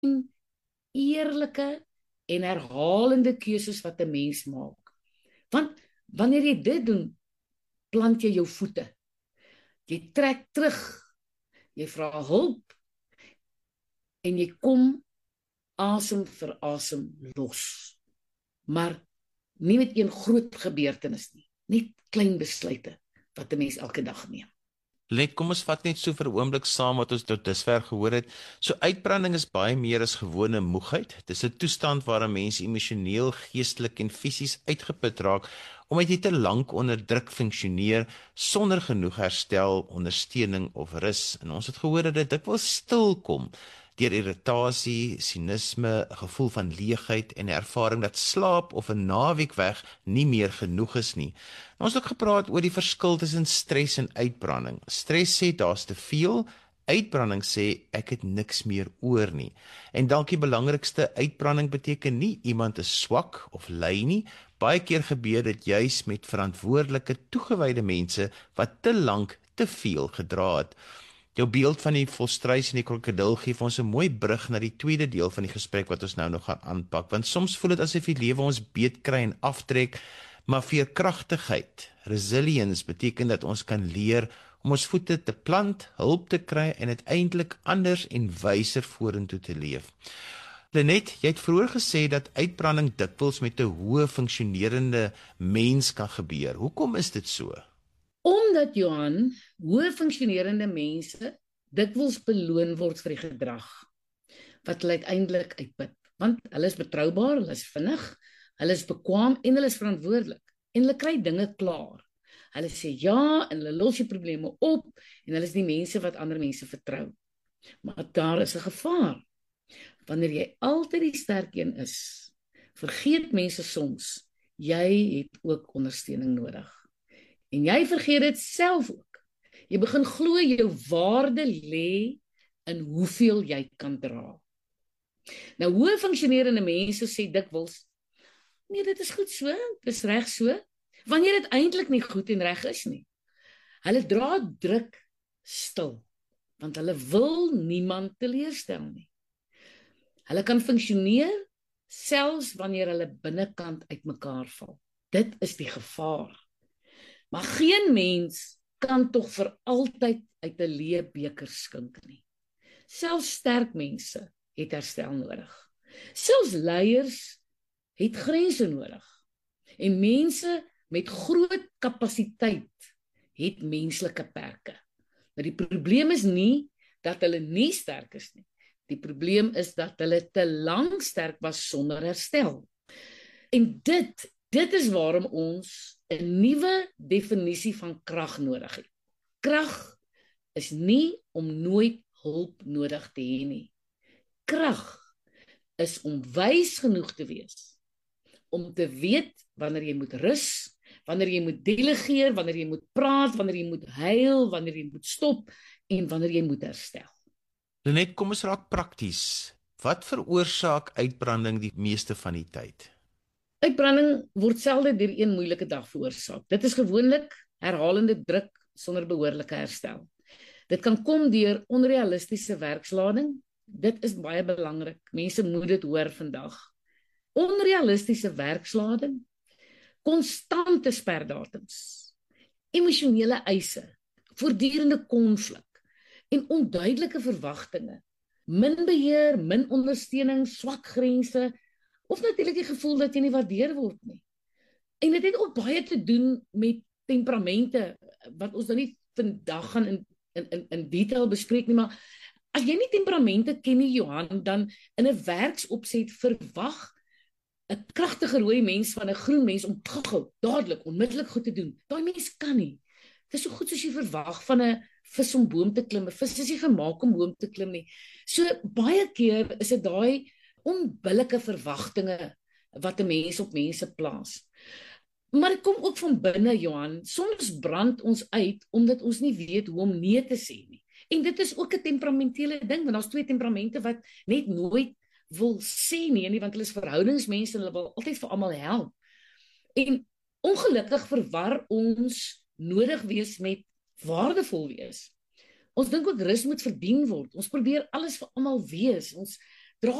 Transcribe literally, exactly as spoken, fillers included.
eerlike en herhalende keuses wat 'n mens maak. Want wanneer jy dit doen, plant jy jou voete. Jy trek terug, jy vra hulp en jy kom asem vir asem los. Maar nie met een groot gebeurtenis nie, net klein besluite wat 'n mens elke dag neem. Let, kom ons vat net so vir 'n oomblik saam wat ons tot dusver gehoor het. So uitbranding is baie meer as gewone moegheid. Dit is 'n toestand waar 'n mens emosioneel, geestelik en fisies uitgeput raak omdat jy te lank onder druk funksioneer sonder genoeg herstel, ondersteuning of rus. En ons het gehoor dat dit dikwels stil kom deur irritasie, sinisme, 'n gevoel van leegheid en 'n ervaring dat slaap of 'n naweek weg nie meer genoeg is nie. Nou, ons het ook gepraat oor die verskil tussen stres en uitbranding. Stres sê daar's te veel, uitbranding sê ek het niks meer oor nie. En dalk die belangrikste, uitbranding beteken nie iemand is swak of lui nie. Baie keer gebeur dit juis met verantwoordelike, toegewyde mense wat te lank te veel gedra het. Jou beeld van die volstruis en die krokodil gee vir ons 'n mooi brug na die tweede deel van die gesprek wat ons nou nog gaan aanpak, want soms voel dit asof die lewe ons beet kry en aftrek, maar veerkragtigheid, resilience, beteken dat ons kan leer om ons voete te plant, hulp te kry en uiteindelik anders en wyser vorentoe te leef. Lenet, jy het vroeër gesê dat uitbranding dikwels met 'n hoë funksionerende mens kan gebeur. Hoekom is dit so? Omdat, Johan, hoë funksionerende mense dikwels beloon word vir die gedrag wat hulle uiteindelik uitput. Want hulle is betroubaar, hulle is vinnig, hulle is bekwam en hulle is verantwoordelik. En hulle kry dinge klaar. Hulle sê ja en hulle los die probleme op en hulle is die mense wat ander mense vertrou. Maar daar is 'n gevaar. Wanneer jy altyd die sterk een is, vergeet mense soms, jy het ook ondersteuning nodig. En jy vergeet dit self ook. Jy begin glo jou waarde lê in hoeveel jy kan dra. Nou, hoë funksionerende mense sê dikwels, nee, dit is goed so, dit is reg so, wanneer dit eintlik nie goed en reg is nie. Hulle dra druk stil, want hulle wil niemand teleurstel nie. Hulle kan funksioneer selfs wanneer hulle binnekant uitmekaar val. Dit is die gevaar. Maar geen mens kan tog vir altyd uit 'n leë beker skink nie. Selfs sterk mense het herstel nodig. Selfs leiers het grense nodig. En mense met groot kapasiteit het menslike perke. Maar die probleem is nie dat hulle nie sterk is nie. Die probleem is dat hulle te lank sterk was sonder herstel. En dit, dit is waarom ons 'n nuwe definisie van krag nodig het. Krag is nie om nooit hulp nodig te hê nie. Krag is om wys genoeg te wees, om te weet wanneer jy moet rus, wanneer jy moet delegeer, wanneer jy moet praat, wanneer jy moet huil, wanneer jy moet stop en wanneer jy moet herstel. Lenet, kom ons raak prakties. Wat veroorsaak uitbranding die meeste van die tyd? Uitbranding word selde deur een moeilike dag veroorsaak. Dit is gewoonlik herhalende druk sonder behoorlike herstel. Dit kan kom deur onrealistiese werkslading. Dit is baie belangrik. Mense moet dit hoor vandag. Onrealistiese werkslading, konstante sperdatums, emosionele eise, voortdurende konflik en onduidelike verwagtinge, min beheer, min ondersteuning, swak grense, of natuurlik die gevoel dat jy nie waardeer word nie. En dit het ook baie te doen met temperamente, wat ons nou nie vandag gaan in, in, in, in detail bespreek nie, maar as jy nie temperamente ken nie, Johan, dan in 'n werksopset verwag 'n kragtige rooi mens van 'n groen mens om gou-gou, dadelik, onmiddellik goed te doen. Daai mens kan nie. Dit is so goed soos jy verwag van 'n vis om boom te klim. 'n Vis is nie gemaak om boom te klim nie. So baie keer is dit daai onbillike verwagtinge wat 'n mens op mense plaas. Maar dit kom ook van binne, Johan. Soms brand ons uit omdat ons nie weet hoe om nee te sê nie. En dit is ook 'n temperamentele ding, want daar's twee temperamente wat net nooit wil sê nie, nie, want hulle is verhoudingsmense en hulle wil altyd vir almal help. En ongelukkig verwar ons nodig wees met waardevol wees. Ons dink ook rus moet verdien word. Ons probeer alles vir almal wees. Ons